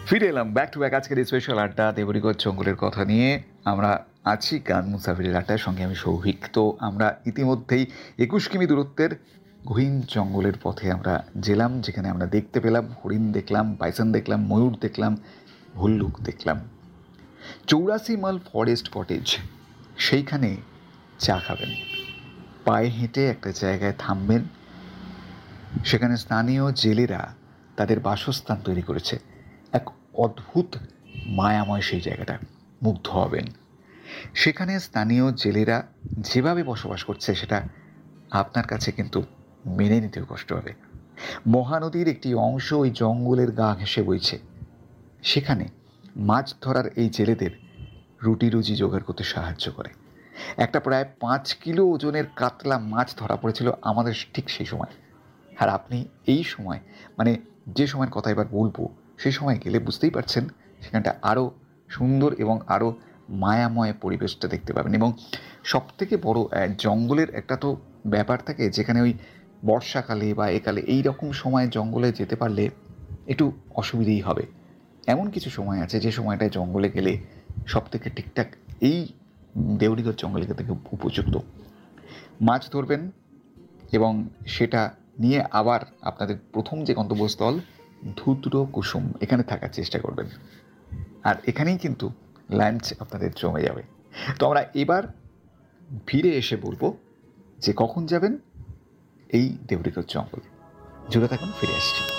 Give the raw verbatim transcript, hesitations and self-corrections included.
ফিরে এলাম back to back আজকের স্পেশাল আড্ডা দেবরিগঞ্জ জঙ্গলের কথা নিয়ে। আমরা আছি গান মুসাফিরের আড্ডার সঙ্গে আমি সৌভিক। তো আমরা ইতিমধ্যেই একুশ কিমি দূরত্বের গহীন জঙ্গলের পথে আমরা গেলাম, যেখানে আমরা দেখতে পেলাম হরিণ দেখলাম, বাইসন দেখলাম, ময়ূর দেখলাম, ভল্লুক দেখলাম। চৌরাশি মাইল ফরেস্ট কটেজ, সেইখানে চা খাবেন, পায়ে হেঁটে একটা জায়গায় থামবেন। সেখানে স্থানীয় জেলেরা তাদের বাসস্থান তৈরি করেছে। এক অদ্ভুত মায়াময় সেই জায়গাটা, মুগ্ধ হবেন। সেখানে স্থানীয় জেলেরা যেভাবে বসবাস করছে সেটা আপনার কাছে কিন্তু মেনে নিতেও কষ্ট হবে। মহানদীর একটি অংশ ওই জঙ্গলের গা ঘেঁষে বইছে। সেখানে মাছ ধরার এই জেলেদের রুটি রুজি জোগাড় করতে সাহায্য করে। একটা প্রায় পাঁচ কিলো ওজনের কাতলা মাছ ধরা পড়েছিল আমাদের ঠিক সেই সময়। আর আপনি এই সময়, মানে যে সময়ের কথা এবার বলবো, সেই সময় গেলে বুঝতেই পারছেন সেখানটা আরও সুন্দর এবং আরও মায়াময় পরিবেশটা দেখতে পাবেন। এবং সবথেকে বড়, জঙ্গলের একটা তো ব্যাপার থাকে, যেখানে ওই বর্ষাকালে বা একালে এই রকম সময় জঙ্গলে যেতে পারলে একটু অসুবিধেই হবে। এমন কিছু সময় আছে যে সময়টায় জঙ্গলে গেলে সবথেকে ঠিকঠাক এই দেউরিগঞ্জ জঙ্গলে থেকে উপযুক্ত। মাছ ধরবেন এবং সেটা নিয়ে আবার আপনাদের প্রথম যে গন্তব্যস্থল ধুদ্র কুসুম, এখানে থাকার চেষ্টা করবেন। আর এখানেই কিন্তু লাঞ্চ আপনাদের জমে যাবে। তো আমরা এবার ফিরে এসে বলবো যে কখন যাবেন এই দেউরিগঞ্জ জঙ্গল। জুড়ে থাকুন, ফিরে আসছি।